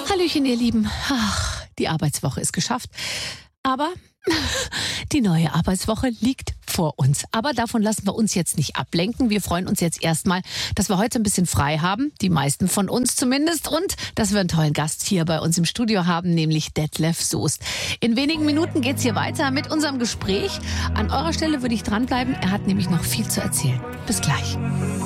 Hallöchen, ihr Lieben. Ach, die Arbeitswoche ist geschafft. Aber die neue Arbeitswoche liegt vor uns. Aber davon lassen wir uns jetzt nicht ablenken. Wir freuen uns jetzt erstmal, dass wir heute ein bisschen frei haben. Die meisten von uns zumindest. Und dass wir einen tollen Gast hier bei uns im Studio haben, nämlich Detlef Soest. In wenigen Minuten geht's hier weiter mit unserem Gespräch. An eurer Stelle würde ich dranbleiben. Er hat nämlich noch viel zu erzählen. Bis gleich.